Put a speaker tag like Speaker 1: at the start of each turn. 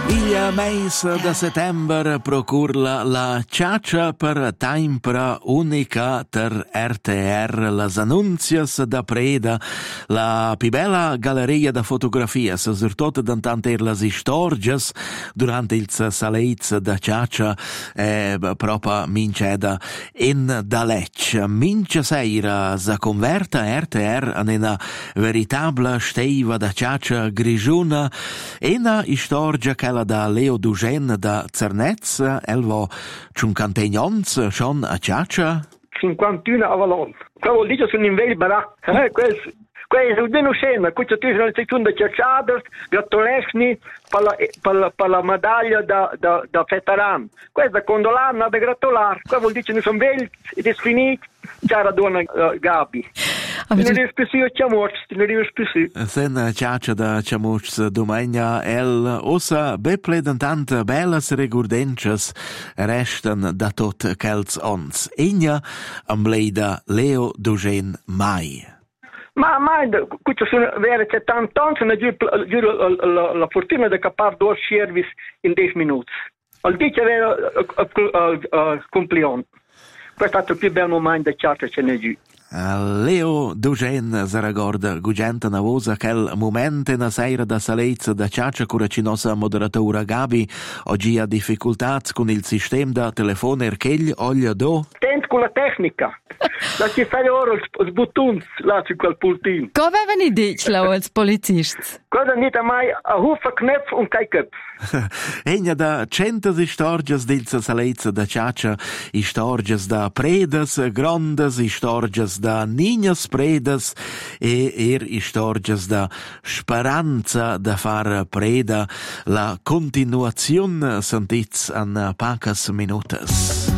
Speaker 1: Il mese de settembre procurla la ciaccia per tempra unica ter RTR, las annunzias da preda, la più bella galleria da fotografie, soprattutto dantanter las istorgias durante il saleiz da ciaccia proprio minceda in Daleccia. Mince seira sa converta RTR in una veritable steiva da ciaccia grigiuna e una istorgia che da Leo Dugen da Zernez, elvo 50 ans, schon a ciaccia?
Speaker 2: 51 a Valon. Qua vuol dire sono in veri barà. Questo è una scena, questo è una seconda ciacciata, grattolesni per la medaglia da veteran. Questa quando l'hanno da gratolare, qua vuol dire che non sono veri ed è finito, c'era donna Gabi. Non riesco più a chiamarci, non riesco più.
Speaker 1: Sen ciaccia da chiamarci domani, ossa beple tante bellas regurdences restan da tot quels ons. Egna ambleida Leo Dugen mai.
Speaker 2: Ma questo sono vere 70 anni, sono giuro la fortuna di capare due service in 10 minuti. Al di che aveva compliant. Questo è stato il più bel momento di ciaccia che ne giù.
Speaker 1: Leo Dugen Zaragoda Gugenta Navosa quel momento na seira da salezza da ciaccia curacinosa moderatora Gabi oggi ha difficoltà con il sistema da telefono erchegli oglia do
Speaker 2: Tent con la tecnica la ci fai ora il buttons là su quel pultino
Speaker 3: come avevano detto als polizisti
Speaker 2: cosa nicht mai a hufa knöpf und kein Köpf
Speaker 1: Egna da centas istorgias del salezza da ciaccia istorgias da predas grandes istorgias da niñas predas e istorgias da speranza da far preda la continuazione sentits an pacas minutas.